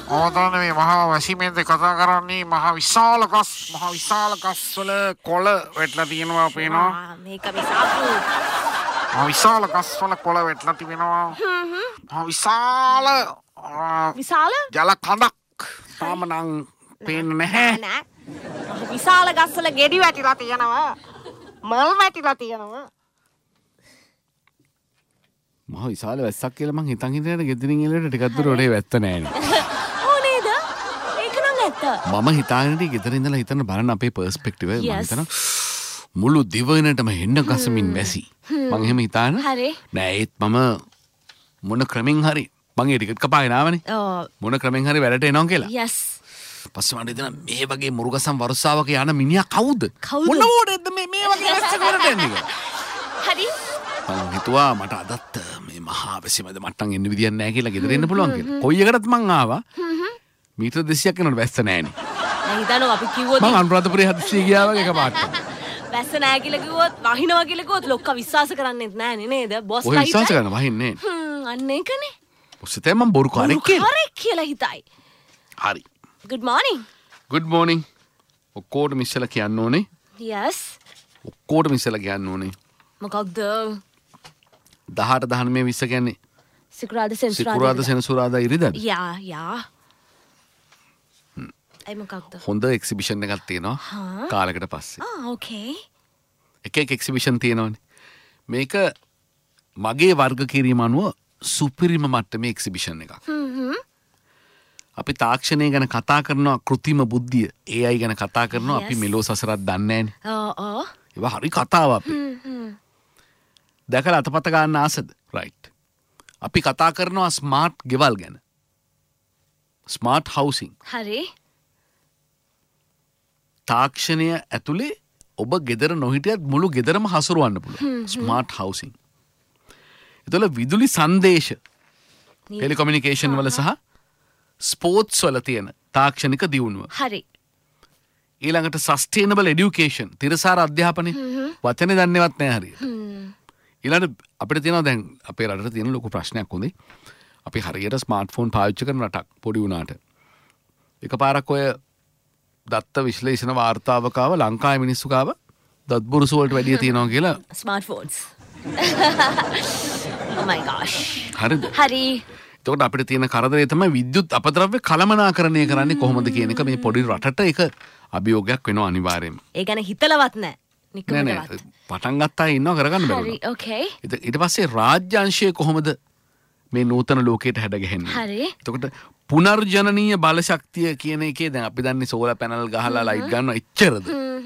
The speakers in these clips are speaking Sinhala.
ඕතන මේ මහා වශීමෙන්ද කතා කරන්නේ මහා විශාල ගස් වල කොළ වැටලා තියෙනවා පේනවා. මේක විසාපු. මහා විශාල ගස් වල කොළ වැටලා තිබෙනවා. මහා විශාල ජල කඳක් තාම නම් පේන්නේ නැහැ. නෑ. විශාල ගස් වල ගෙඩි වැටිලා තියෙනවා. මල් වැටිලා තියෙනවා. මහ විශාල වැස්සක් කියලා මං හිතන් හිටියට ගෙදරින් එළියට ටිකක් දුර ඔලේ වැත්ත නෑනේ. ඕ නේද? ඒක නම් ඇත්ත. මම හිතාගෙන ඉඳි ගෙදර ඉඳලා හිතන්න බලන්න අපේ පර්ස්පෙක්ටිව් එක. මම හිතන මුළු දිවයිනටම හෙන්න ගසමින් වැසි. මං එහෙම හිතාන. හරි. නෑ ඒත් මම මොන ක්‍රමෙන් හරි මං ඒ ටිකට් කපාගෙන ආවනේ. මොන ක්‍රමෙන් හරි වැඩට එනවා කියලා. යස්. පස්සේ මට හිතෙනවා මේ වගේ මුරුගසම් වර්ෂාවක යන මිනිහා කවුද? මොන මොඩේද මේ වගේ වැස්සක වලට එන්නේ කියලා. හරි. මං හිතුවා මට අදත් මේ මහා වැසිමද මට්ටම් එන්න විදියක් නැහැ කියලා ගෙදර එන්න පුළුවන් කියලා. කොයි එකටත් මං ආවා. මීටර 200ක් යනකොට වැස්ස නැහනේ. දැන් හිතනවා අපි කිව්වොත් මං අනුරාධපුරේ හදිස්සිය ගියා වගේ එකපාරට. වැස්ස නැහැ කියලා කිව්වොත් වහිනවා කියලා කිව්වොත් ලොක්කා විශ්වාස කරන්නේත් නැහනේ නේද? බොස් ඔය විශ්වාස කරන්න වහින්නේ. අන්න ඒකනේ. ඔස්සේ මං බොරු කාරෙක් කියලා. කාරෙක් කියලා හිතයි. හරි. good morning. good morning. ඔක්කොටම ඉස්සලා කියන්න ඕනේ. yes. ඔක්කොටම ඉස්සලා කියන්න ඕනේ. මොකක්ද? 18 19 20 කියන්නේ සිකුරාදා සෙනසුරාදා ඉරිදා. යා. ඒ මොකක්ද? හොඳ එක්සිබිෂන් එකක් තියෙනවා කාලයකට පස්සේ. ඕකේ. එක එක්සිබිෂන් තියෙනවානේ. මේක මගේ වර්ග කිරීම අනුව සුපිරිම මට්ටමේ එක්සිබිෂන් එකක්. අපි තාක්ෂණය ගැන කතා කරනවා කෘතිම බුද්ධිය AI ගැන කතා කරනවා අපි මෙලෝ සසරක් දන්නේ නැහැනේ. ඒවා හරි කතාව අපි. දැකලා අතපත ගන්න ආසද? රයිට්. අපි කතා කරනවා ස්මාර්ට් ගෙවල් ගැන. Smart housing. හරි. තාක්ෂණය ඇතුලේ ඔබ ගෙදර නොහිටියත් මුළු ගෙදරම හසුරවන්න පුළුවන්. Smart housing. ඒතල විදුලි සංදේශ ටෙලිකොමියුනිකේෂන් වල සහ ස්පෝර්ට්ස් වල තියෙන තාක්ෂණික දියුණුව. හරි. ඊළඟට සස්ටේනබල් එඩියුකේෂන් තිරසාර අධ්‍යාපනය වචනේ දන්නේවත් නැහැ හරියට. ඊළඟට අපිට තියෙනවා දැන් අපේ රටට තියෙන ලොකු ප්‍රශ්නයක් හොඳේ. අපි හරියට ස්මාර්ට් ෆෝන් පාවිච්චි කරන රටක් පොඩි වුණාට. එකපාරක් ඔය දත්ත විශ්ලේෂණ වාර්තාවක ආව ලංකාවේ මිනිස්සු කාව දත් බුරුසු වලට වැඩිය තියෙනවා කියලා smart phones. oh my gosh. හරිද? හරි. එතකොට අපිට තියෙන කරදරේ තමයි විද්‍යුත් අපද්‍රව්‍ය කළමනාකරණය කරන්නේ කොහොමද කියන එක මේ පොඩි රටට ඒක අභියෝගයක් වෙනවා අනිවාර්යයෙන්ම. ඒ ගැන හිතලවත් නැහැ. නෑ පටන් ගත්තා ඉන්නවා කරගන්න බැහැ. හරි ඕකේ. ඊට පස්සේ රාජ්‍ය අංශය කොහොමද මේ නූතන ලෝකයට හැඩගැහෙන්නේ? හරි. එතකොට පුනර්ජනනීය බලශක්තිය කියන එකේ දැන් අපි දන්නේ සෝලර් පැනල් ගහලා ලයිට් ගන්නවා එච්චරද?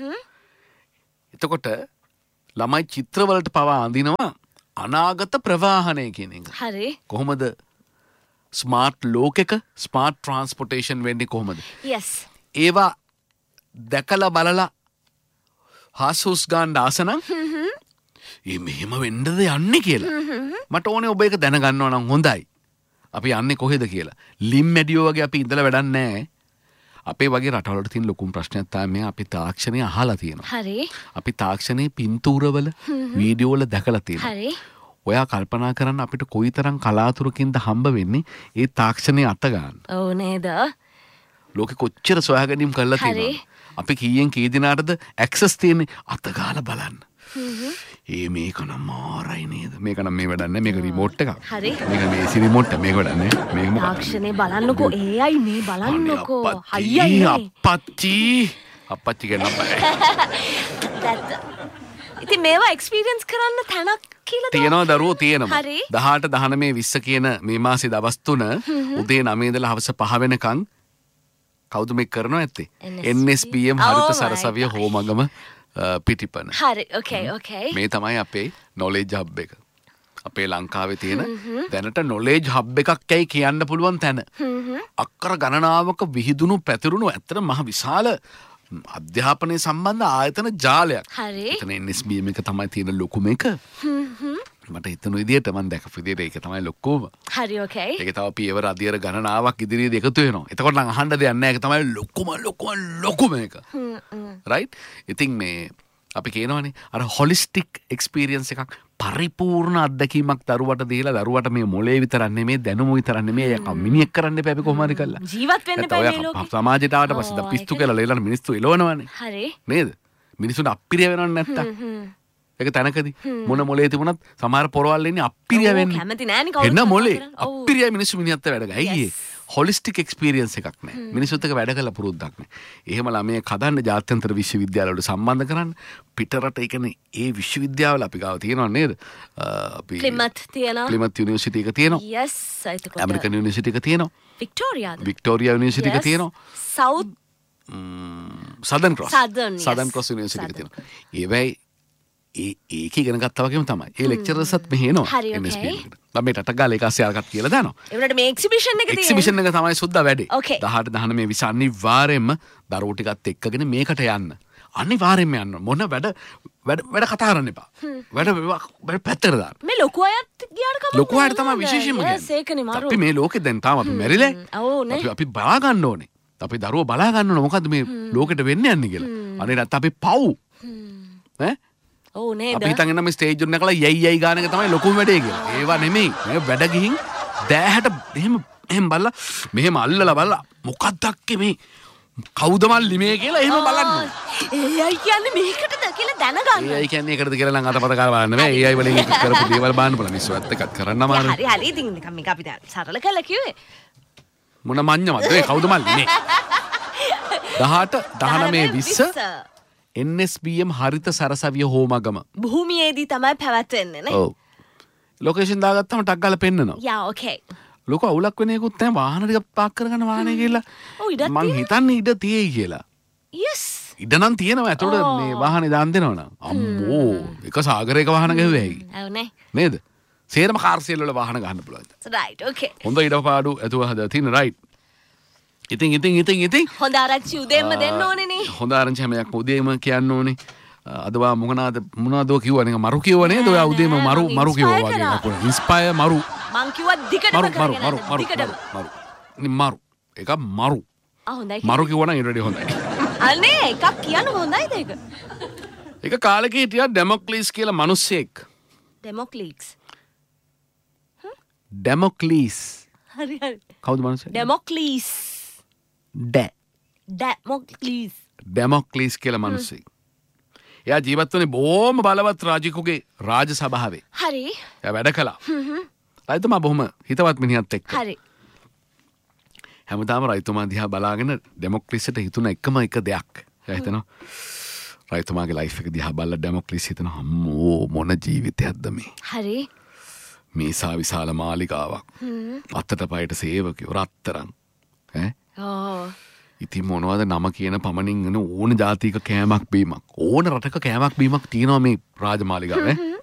එතකොට ළමයි චිත්‍රවලට පවා අඳිනවා අනාගත ප්‍රවාහනය කියන එක. හරි. කොහොමද ස්මාර්ට් ලෝකෙක ස්මාර්ට් ට්‍රාන්ස්පෝර්ටේෂන් වෙන්නේ කොහොමද? yes. ඒවා දැකලා බලලා හාස්හුස් ගන්න ආසනම් මෙහෙම වෙන්නද යන්නේ කියලා. මට ඕනේ ඔබ ඒක දැනගන්නවා නම් හොඳයි. අපි යන්නේ කොහෙද කියලා. ලිම් මැඩියෝ වගේ අපි ඉඳලා වැඩක් නැහැ. අපේ වගේ රටවලට තියෙන ලොකුම ප්‍රශ්නයක් තමයි අපි තාක්ෂණය අහලා තියෙනවා. හරි. අපි තාක්ෂණයේ පින්තූරවල වීඩියෝ වල දැකලා තියෙනවා. හරි. ඔයා කල්පනා කරන්න අපිට කොයිතරම් කලාතුරකින්ද හම්බ වෙන්නේ ඒ තාක්ෂණයේ අත ගන්න. ඔව් නේද? ලෝකෙ කොච්චර සොයා ගැනීම කරලා තියෙනවද? අපි කීයෙන් කී දිනාටද ඇක්සස් තියෙන්නේ අත ගාලා බලන්න. මේක නම් මාරයි නේද? මේක නම් මේ වැඩක් නෑ. මේක රිමෝට් එකක්. හරි. මේක මේ AC රිමෝට් එක. මේක වැඩක් නෑ. මේක මොකක්ද? තාක්ෂණේ බලන්නකෝ. AI මේ බලන්නකෝ. අයියයි. අප්පච්චි කියනවා. ඉතින් මේවා එක්ස්පීරියන්ස් කරන්න තැනක් කියලා තියෙනවා දරුවෝ තියෙනවා. හරි. 18 19 20 කියන මේ මාසේ දවස් 3 උදේ 9 ඉඳලා හවස 5 වෙනකන් කවුද මේක කරනවා ඇත්තේ? NSPM හරිත සරසවිය හෝමගම පිටිපන. හරි. ඕකේ. මේ තමයි අපේ නොලෙජ් හබ් එක. අපේ ලංකාවේ තියෙන දැනට නොලෙජ් හබ් එකක් ඇයි කියන්න පුළුවන් තැන. අක්කර ගණනාවක විහිදුණු පැතිරුණු ඇත්තට මහ විශාල අධ්‍යාපනය සම්බන්ධ ආයතන ජාලයක්. හරි. එතන NSBM එක තමයි තියෙන ලොකුම එක. මට හිතන විදිහට මම දැකපු විදිහට ඒක තමයි ලොකුම. හරි ඕකේ. ඒක තව පියවර අධියර ගණනාවක් ඉදිරියේදී එකතු වෙනවා. එතකොට නම් අහන්න දෙයක් නැහැ. ඒක තමයි ලොකුම එක. රයිට්? ඉතින් මේ අපි කියනවනේ අර හොලිස්ටික් එක්ස්පීරියන්ස් එකක් පරිපූර්ණ අත්දැකීමක් දරුවට දීලා දරුවට මේ මොලේ විතරක් නෙමෙයි දැනුම විතරක් නෙමෙයි ඒක මිනිහෙක් කරන්න එපා අපි කොහොම හරි කළා. ජීවත් වෙන්න එපා මේ ලෝකේ. සමාජයට ආවට පස්සේ පිස්සු කියලා ලේලන මිනිස්සු එලවනවනේ. හරි. නේද? මිනිස්සුන්ට අප්පිරිය වෙනවන්නේ නැත්තම්. ඒක තැනකදී මොන මොලේ තිබුණත් සමහර පොරවල් ඉන්නේ අප්පිරිය වෙන්නේ. කැමති නෑනේ කවුරුත්. එන්න මොලේ අප්පිරිය මිනිස්සු මිනිහත් වැඩ ගා. ඇයි ඒ? හොලිස්ටික් එක්ස්පීරියන්ස් එකක් නෑ. මිනිස්සුත් එක්ක වැඩ කරලා පුරුද්දක් නෑ. එහෙම ළමයෙක් හදන්න ජාත්‍යන්තර විශ්වවිද්‍යාලවලට සම්බන්ධ කරන්න පිටරට ඒ කියන්නේ ඒ විශ්වවිද්‍යාවල අපි ගාව තියෙනව නේද? අපි ප්ලිමත් තියෙනවා. ප්ලිමත් යුනිවර්සිටි එක තියෙනවා. yes එතකොට ඇමරිකන් යුනිවර්සිටි එක තියෙනවා. වික්ටෝරියා යුනිවර්සිටි එක තියෙනවා. South සදර්න් cross yes. සදර්න් cross university එක තියෙනවා. ඒවයි ඒක ඉගෙන ගත්තා වගේම තමයි. ඒ ලෙක්චරර්ස්ත් මෙහෙ එනවා. NSP එකට. මම මේ රට ගාලා ඒක ASEAN එකත් කියලා දානවා. ඒ වුණාට මේ එක්සිබිෂන් එක තියෙන්නේ. එක්සිබිෂන් එක තමයි සුද්දා වැඩේ. Okay. 18 19 මේ විස අනිවාර්යෙන්ම දරුවෝ ටිකත් එක්කගෙන මේකට යන්න. අනිවාර්යෙන්ම යන්න. මොන වැඩ කතා කරන්න එපා. වැඩ පැත්තකට දාන්න. මේ ලොකු අයත් ගියාට කමක් ලොකු අයට තමයි විශේෂයෙන්ම yes ඒකනේ මාරු. අපි මේ ලෝකෙ දැන් තාම අපි මැරිලා. ඔව් නේ. අපි බලා ගන්න ඕනේ. අපි දරුවෝ බලා ගන්න ඕනේ මොකද්ද මේ ලෝකෙට වෙන්න යන්නේ කියලා. අනේ නැත්නම් අපි පව්. ඈ ඔව් නේද? අපි හිතන් එන්න මේ ස්ටේජ් එක නකලා යයි ගාන එක තමයි ලොකුම වැඩේ කියලා. ඒවා නෙමෙයි. මේ වැඩ ගිහින් දෑහැට එහෙම බලලා මෙහෙම අල්ලලා බලලා මොකක්ද මේ කවුද මල්ලි මේ කියලා එහෙම බලන්න. ඒයි කියන්නේ මේකටද කියලා දැනගන්න. ඒයි කියන්නේ ඒකටද කියලා නම් අතපත කාලා බලන්න බෑ. ඒයි වලින් කරපු දේවල් බලන්න බලන්න මිස්සුවත් එකක් කරන්න අමාරුයි. හරි හරි ඉතින් නිකන් මේක අපි සරල කළා කිව්වේ. මොන මඤ්ඤමද ඒ කවුද මල්ලි මේ? 18 19 20 NSBM හරිත සරසවිය හෝමගම. භූමියේදී තමයි පැවැත්වෙන්නේ නේ. ඔව්. ලොකේෂන් දාගත්තම ටක් ගාලා පෙන්නනවා. යා ඕකේ. ලොකු අවුලක් වෙන එකකුත් නැහැ. වාහන ටික පාක් කරගන්න වාහනේ කියලා. ඔව් ඉඩක් මං හිතන්නේ ඉඩ තියෙයි කියලා. yes. ඉඩ නම් තියෙනවා. ඒතකොට මේ වාහනේ දාන්න දෙනවනම්. අම්මෝ එක සාගරයක වාහන ගහුවේයි. ඔව් නේ. නේද? සේරම කාර් සීල් වල වාහන ගන්න පුළුවන්. right okay. හොඳ ඉඩපාඩු ඇතුව හදලා තියෙන right. ඉතින් හොඳ ආරංචි උදේම දෙන්න ඕනේ නේ. හොඳ ආරංචි හැමයක් උදේම කියන්න ඕනේ. අදවා මොනවාදෝ කිව්වා නේද? මරු කිව්වා නේද? ඔයා උදේම මරු කිව්වා වගේ අපුණ. ඉන්ස්පයර් මරු. මං කිව්වා දිගටම කරගෙන දිගටම. මරු. ඒක මරු. හොඳයි. මරු කිව්වා නම් ඊට වඩා හොඳයි. අනේ එකක් කියන්න හොඳයිද ඒක? ඒක කාලෙක හිටියා ඩෙමොක්ලිස් කියලා මිනිස්සෙක්. ඩෙමොක්ලිස්. හරි. කවුද මිනිස්සෙක්? ඩෙමොක්ලිස් කියලා මිනිස්සෙක්. එයා ජීවත් වුණේ බොහොම බලවත් රාජිකුගේ රාජ සභාවේ. හරි. එයා වැඩ කළා. රයිතුමා බොහොම හිතවත් මිනිහත් එක්ක. හරි. හැමදාම රයිතුමා දිහා බලාගෙන ඩෙමොක්ලිස්ට හිතුණ එකම එක දෙයක්. එයා හිතනවා රයිතුමාගේ ලයිෆ් එක දිහා බලලා ඩෙමොක්ලිස් හිතනවා අම්මෝ මොන ජීවිතයක්ද මේ. හරි. මේසා විශාල මාලිගාවක්. අතට පයට සේවකයෝ රත්තරන්. ඈ? ඔව්. ඉතින් මොනවද නම කියන පමණින් ඕන ජාතික කෑමක් බීමක් ඕන රටක කෑමක් බීමක් තියෙනවා මේ රාජමාලිගාව ඈ.